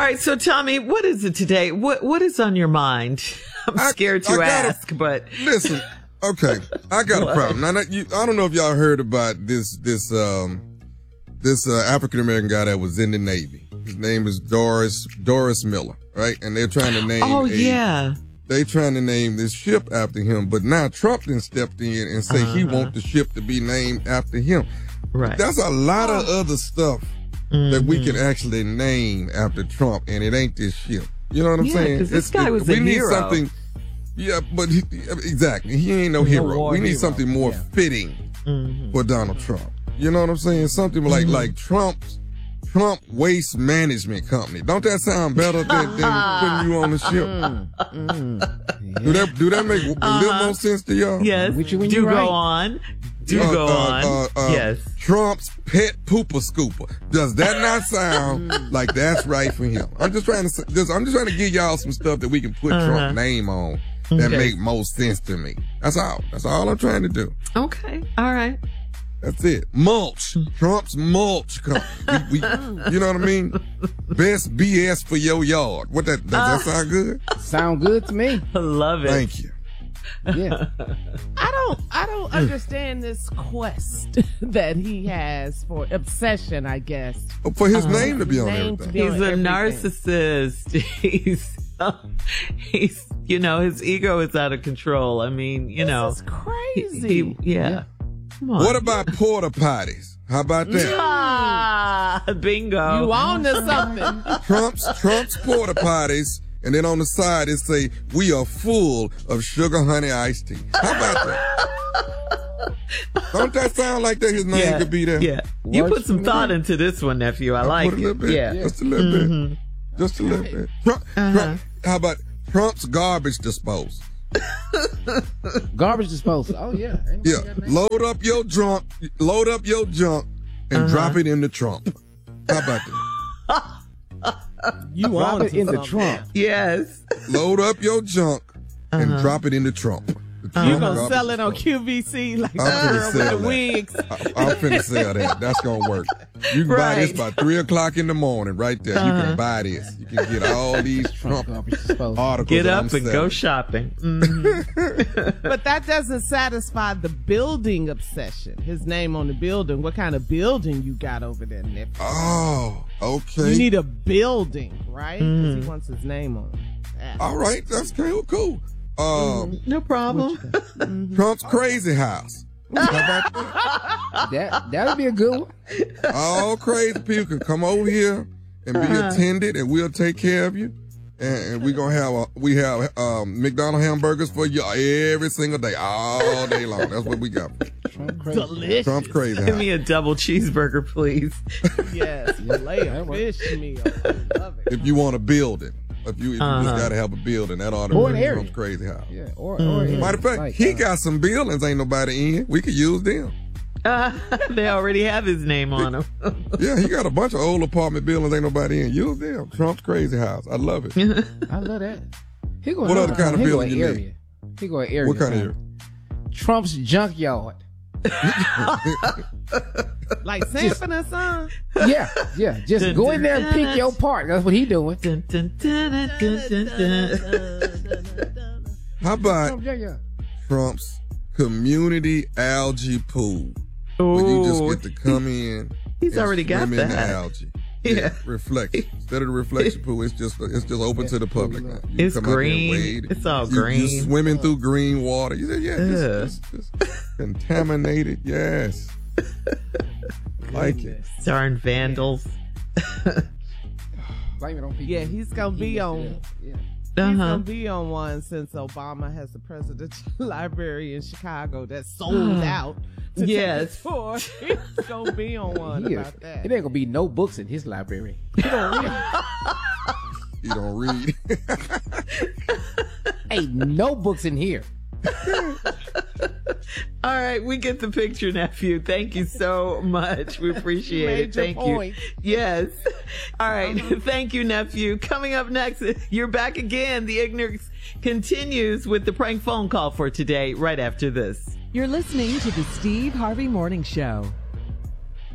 right. So Tommy, what is it today? What is on your mind? I'm scared to ask, but listen. Okay, I got a problem. Now, I don't know if y'all heard about this African American guy that was in the Navy. His name is Doris Miller, right? And they're trying to name They trying to name this ship after him, but now Trump then stepped in and say he wants the ship to be named after him. Right. That's a lot of other stuff that we can actually name after Trump, and it ain't this ship. You know what I'm saying? Because this guy was a hero. We need something. Yeah, but exactly. He ain't no hero. We need something more fitting for Donald Trump. You know what I'm saying? Something like Trump Waste Management Company. Don't that sound better than putting you on the ship? Do that make a little more sense to y'all? Yes. Do go on. Yes. Trump's pet pooper scooper. Does that not sound like that's right for him? I'm just trying to give y'all some stuff that we can put Trump's name on that make most sense to me. That's all. That's all I'm trying to do. Okay. All right. That's it. Mulch. Trump's mulch company. We, you know what I mean? Best BS for your yard. Does that sound good? Sound good to me. I love it. Thank you. Yeah. I don't understand this quest that he has for obsession, I guess. For his name to be on everything. He's a narcissist. He's his ego is out of control. I mean, this is crazy. Come on. What about porta potties? How about that? Bingo. You on to something. Trump's porta potties, and then on the side it say, "We are full of sugar honey iced tea." How about that? Don't that sound like that his name could be there? Yeah. You put some thought into this one, nephew. I like put a little it. bit. Yeah. Just a little bit. Just a little bit. Trump, how about Trump's garbage disposal? Garbage disposal. Oh yeah. Yeah. Load up your junk and drop it in the Trump. How about that? You drop it in the Trump. Yes. Load up your junk and drop it in the Trump. You gonna sell it on QVC like with the wigs? I'm finna sell that. That's gonna work. You can buy this by 3:00 in the morning, right there. You can buy this. You can get all these Trump articles. Get up and go shopping. But that doesn't satisfy the building obsession. His name on the building. What kind of building you got over there, Nick? Oh, okay. You need a building, right? Because he wants his name on it. All right, that's cool. No problem. Trump's crazy house. How about that? That would be a good one. All crazy people can come over here and be attended, and we'll take care of you. And we're gonna have McDonald's hamburgers for you every single day, all day long. That's what we got. Delicious. Trump's crazy house. Give me a double cheeseburger, please. Yes, lay a fish meal. I love it. If you want to build it. If you just gotta have a building, that ought to be Trump's crazy house. Yeah, or matter of fact, he got some buildings ain't nobody in. We could use them. They already have his name on them. Yeah, he got a bunch of old apartment buildings ain't nobody in. Use them. Trump's crazy house. I love it. I love that. What other kind of building you need? He go area. What kind of area? Trump's junkyard. Like Sanford and Son? Yeah. Just go in there and pick your part. That's what he doing. How about Trump's community algae pool? Where you just get to come in. He's already got swim that. in the algae. Yeah, reflection. Instead of the reflection pool, it's just open to the public now. It's green. It's all green. You're swimming through green water. You say, just contaminated. Yes. Like it. Darn vandals. Blame it on people. Yeah, he's gonna be on. Yeah. He's gonna be on one since Obama has the presidential library in Chicago that's sold out. Yes. He's gonna be on one about that. It ain't gonna be no books in his library. He don't read. Ain't no books in here. All right, we get the picture, nephew. Thank you so much. We appreciate it. Thank you. Yes. All right. Thank you, nephew. Coming up next, you're back again. The ignorance continues with the prank phone call for today, right after this. You're listening to the Steve Harvey Morning Show.